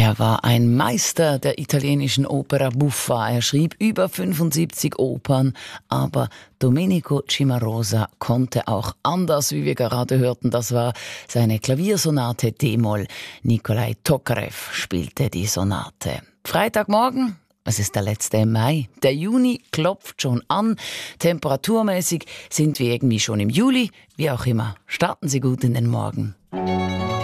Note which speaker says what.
Speaker 1: Er war ein Meister der italienischen Opera buffa. Er schrieb über 75 Opern, aber Domenico Cimarosa konnte auch anders, wie wir gerade hörten. Das war seine Klaviersonate D-Moll. Nikolai Tokarev spielte die Sonate. Freitagmorgen, es ist der letzte im Mai. Der Juni klopft schon an. Temperaturmäßig sind wir irgendwie schon im Juli. Wie auch immer, starten Sie gut in den Morgen.